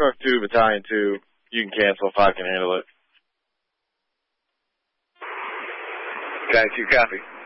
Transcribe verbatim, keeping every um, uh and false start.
Truck two, Battalion two. You can cancel if I can handle it. Battalion two, copy.